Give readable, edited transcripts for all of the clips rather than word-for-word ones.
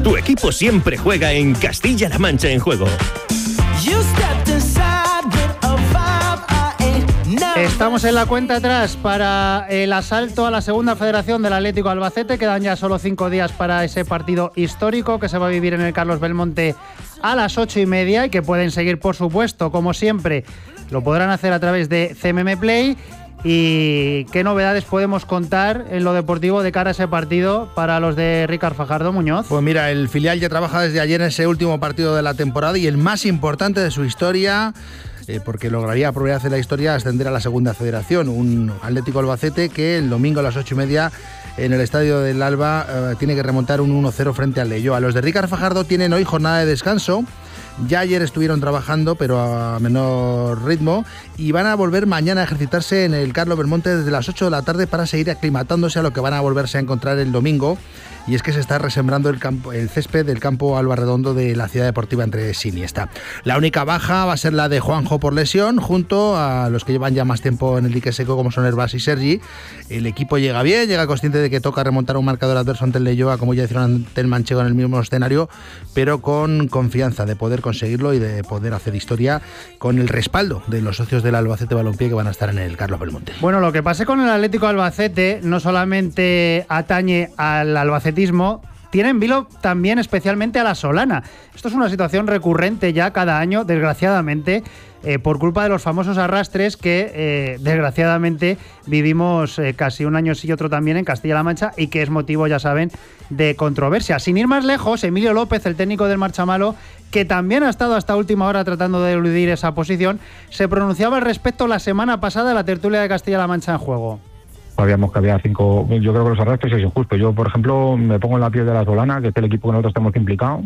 Tu equipo siempre juega en Castilla-La Mancha en Juego. Estamos en la cuenta atrás para el asalto a la segunda federación del Atlético Albacete. Quedan ya solo 5 días para ese partido histórico que se va a vivir en el Carlos Belmonte a las 8:30 y que pueden seguir, por supuesto, como siempre, lo podrán hacer a través de CMM Play. ¿Y qué novedades podemos contar en lo deportivo de cara a ese partido para los de Ricard Fajardo Muñoz? Pues mira, el filial ya trabaja desde ayer en ese último partido de la temporada y el más importante de su historia, porque lograría por primera vez en la historia ascender a la segunda federación. Un Atlético Albacete que el domingo a las 8:30 en el estadio del Alba tiene que remontar un 1-0 frente al Leyoa. Los de Ricard Fajardo tienen hoy jornada de descanso. Ya ayer estuvieron trabajando, pero a menor ritmo, y van a volver mañana a ejercitarse en el Carlos Belmonte desde las 8 de la tarde para seguir aclimatándose a lo que van a volverse a encontrar el domingo. Y es que se está resembrando el césped del campo Alba Redondo de la Ciudad Deportiva entre Siniesta. La única baja va a ser la de Juanjo por lesión, junto a los que llevan ya más tiempo en el dique seco, como son Herbás y Sergi. El equipo llega bien, llega consciente de que toca remontar un marcador adverso ante el Leyoa, como ya hicieron ante el Manchego en el mismo escenario, pero con confianza de poder conseguirlo y de poder hacer historia con el respaldo de los socios del Albacete Balompié que van a estar en el Carlos Belmonte. Bueno, lo que pase con el Atlético Albacete no solamente atañe al albacetismo, tiene en vilo también especialmente a la Solana. Esto es una situación recurrente ya cada año, desgraciadamente, por culpa de los famosos arrastres que desgraciadamente vivimos casi un año sí y otro también en Castilla-La Mancha, y que es motivo, ya saben, de controversia. Sin ir más lejos, Emilio López, el técnico del Marchamalo, que también ha estado hasta última hora tratando de eludir esa posición, se pronunciaba al respecto la semana pasada en la tertulia de Castilla-La Mancha en Juego. Sabíamos que había 5. Yo creo que los arrastres es injusto. Yo, por ejemplo, me pongo en la piel de la Solana, que es el equipo que nosotros estamos implicados.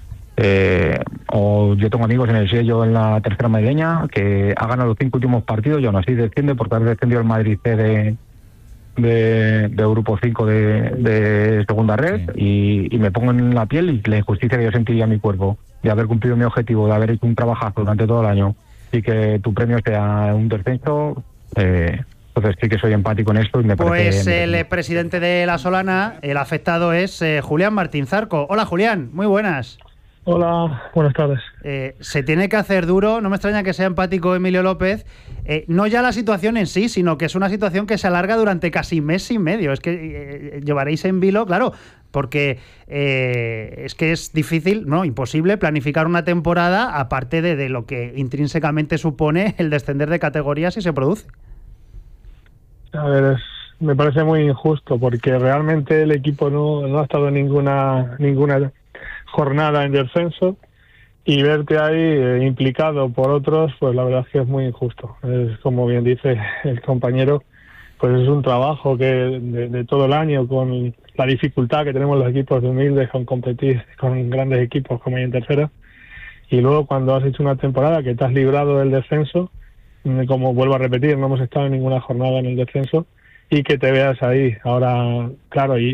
O yo tengo amigos en el sello en la tercera madrileña que ha ganado los 5 últimos partidos y aún así desciende porque ha descendido el Madrid C de grupo 5 de segunda red. Sí. Y me pongo en la piel y la injusticia que yo sentiría en mi cuerpo de haber cumplido mi objetivo, de haber hecho un trabajazo durante todo el año y que tu premio sea un descenso. Entonces sí que soy empático en esto y me parece... Pues el presidente de la Solana, el afectado es Julián Martín Zarco. Hola, Julián, muy buenas. Hola, buenas tardes. Se tiene que hacer duro, no me extraña que sea empático Emilio López, no ya la situación en sí, sino que es una situación que se alarga durante casi mes y medio. Es que llevaréis en vilo, claro, porque es que es difícil, no, imposible planificar una temporada aparte de lo que intrínsecamente supone el descender de categoría si se produce. A ver, me parece muy injusto porque realmente el equipo no ha estado en ninguna jornada en descenso y verte ahí implicado por otros, pues la verdad es que es muy injusto. Es como bien dice el compañero, pues es un trabajo que de todo el año, con la dificultad que tenemos los equipos de humildes con competir con grandes equipos como hay en tercera, y luego cuando has hecho una temporada que te has librado del descenso, como vuelvo a repetir, no hemos estado en ninguna jornada en el descenso, y que te veas ahí ahora, claro, y